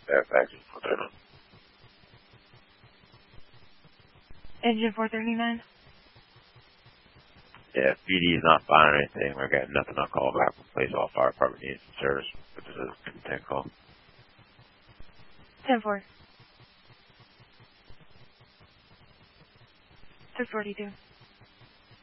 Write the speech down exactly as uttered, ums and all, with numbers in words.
Fairfax four thirty-nine. Engine four thirty-nine? Yeah, if B D is not finding anything, we're getting nothing on call back. We'll place all fire department needs and service, which is a ten call. ten four. six forty-two.